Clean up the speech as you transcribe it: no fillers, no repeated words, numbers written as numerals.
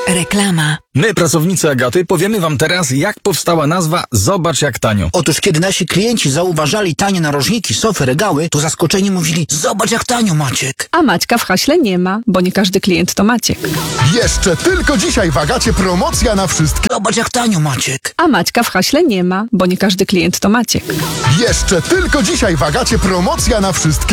Reklama. My, pracownicy Agaty, powiemy wam teraz, jak powstała nazwa Zobacz jak tanio. Otóż kiedy nasi klienci zauważali tanie narożniki, sofy, regały, to zaskoczeni mówili: zobacz jak tanio, Maciek. A Maćka w haśle nie ma, bo nie każdy klient to Maciek. Jeszcze tylko dzisiaj w Agacie promocja na wszystkie. Zobacz jak tanio, Maciek. A Maćka w haśle nie ma, bo nie każdy klient to Maciek. Jeszcze tylko dzisiaj w Agacie promocja na wszystkie.